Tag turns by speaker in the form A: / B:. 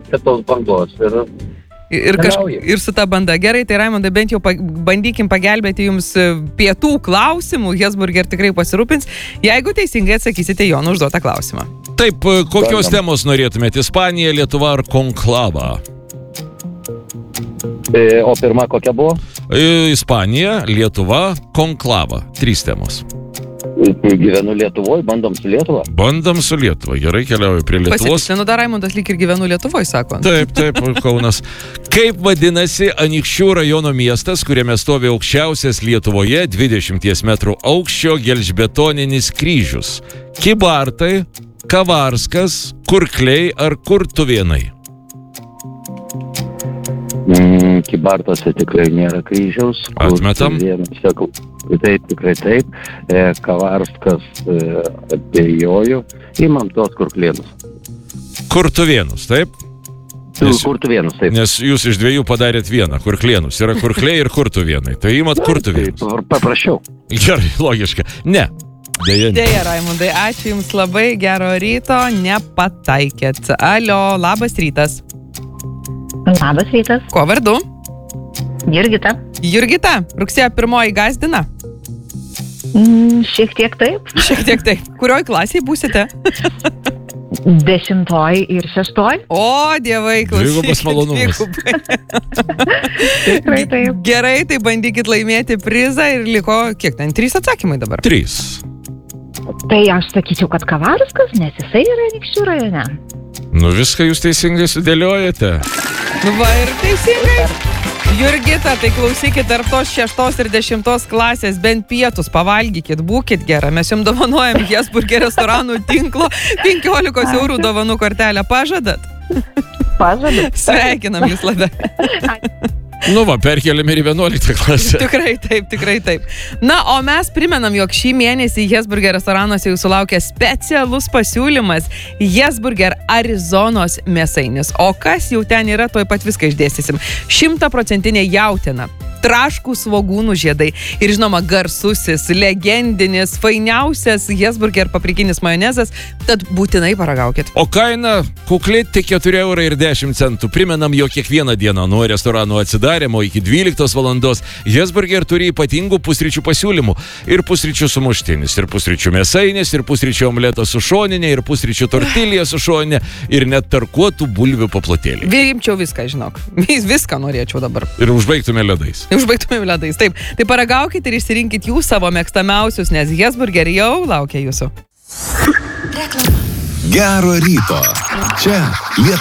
A: prie tos bangos
B: ir su ta banda. Gerai, tai Raimondai, bent jau bandykim pagelbėti jums pietų klausimų. Hesburger tikrai pasirūpins, jeigu teisingai atsakysite Jono užduotą klausimą.
C: Taip, kokios temos norėtumėte? Ispanija, Lietuva ar konklava?
A: O pirma kokia buvo?
C: Ispanija, Lietuva, konklava. 3 temos.
A: Gyvenu Lietuvoje, bandom su Lietuva.
C: Bandom su Lietuva. Gerai, keliauju prie Lietuvos.
B: Pasitikslinu, dar Raimondas lyg ir gyvenu Lietuvoje, sako.
C: Taip, Kaunas. Kaip vadinasi Anykščių rajono miestas, kuriame stovi aukščiausias Lietuvoje 20 metrų aukščio gelžbetoninis kryžius? Kybartai, Kavarskas, Kurkliai ar Kurtuvėnai?
A: Kybartose tikrai nėra kryžiaus.
C: Atmetam?
A: Taip, tikrai taip. Kavarskas abejoju. Imam tuos Kurklėnus.
C: Kurtuvėnus, taip?
A: Kurtuvėnus, taip.
C: Nes jūs iš 2 padarėt vieną. Kurklėnus. Yra Kurkliai ir Kurtuvėnai. Tai imat Kurtuvėnus.
A: Paprašiau.
C: Gerai, logiška. Ne.
B: Deja, Raimondai, ačiū Jums labai. Gero ryto. Nepataikėt. Alio, labas rytas.
D: Labas rytas.
B: Kuo vardu?
D: Jurgita.
B: Jurgita, rugsėjo 1 gąsdina?
D: Šiek tiek taip.
B: Šiek tiek taip. Kurioj klasėje būsite?
D: 10 ir 6.
B: O, dievai, klausykit.
C: Dvigubas malonumas.
D: Tikrai taip.
B: Gerai, tai bandykit laimėti prizą ir liko, kiek ten, 3 atsakymai dabar?
C: 3.
D: Tai aš sakyčiau, kad Kavarskas, nes jisai yra Anykščių rajone.
C: Nu viską jūs teisingai sudėliojate.
B: Nu va ir teisingai. Jurgita, tai klausykit, tarp tos 6 ir 10 klasės bent pietus pavalgykit, būkit gera. Mes jums dovanojam Hesburger restoranų tinklo 15 eurų dovanų kortelę. Pažadat?
D: Pažadat.
B: Sveikinam jūs labai.
C: Nu va, perkeliame ir 11 klasę.
B: Tikrai taip. Na, o mes primenam, jog šį mėnesį Hesburger restoranuose jūsų laukia specialus pasiūlymas Hesburger Arizonos mėsainis. O kas jau ten yra, tuoj pat viską išdėstysim. 100% jautiena, traškų svogūnų žiedai ir žinoma garsusis, legendinis, fainiausias Hesburger paprikinis majonezas, tad būtinai paragaukit.
C: O kaina kukli tik 4 eurai ir 10 centų. Primenam, jog kiekvieną dieną nuo restoranų atsidarimo iki 12 valandos Hesburger turi ypatingų pusryčių pasiūlymų. Ir pusryčių sumuštinis, ir pusryčių mėsainis, ir pusryčių omletas su šoninė, ir pusryčių tortilija su šoninė, ir net tarkuotų bulvių paplotėlį.
B: Rimčiau viską, žinok. Viską norėčiau dabar.
C: Ir užbaigtume ledais.
B: Užbaigtumėm ledais, taip. Tai paragaukit ir išsirinkit jūs savo mėgstamiausius, nes Hesburger jau laukia jūsų.
E: Gero ryto. Čia Lietuva.